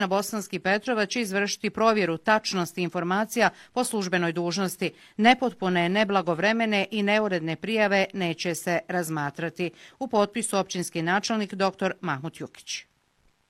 Na Bosanski Petrovac će izvršiti provjeru tačnosti informacija po službenoj dužnosti. Nepotpune, neblagovremene i neuredne prijave neće se razmatrati. U potpisu općinski načelnik dr. Mahmut Jukić.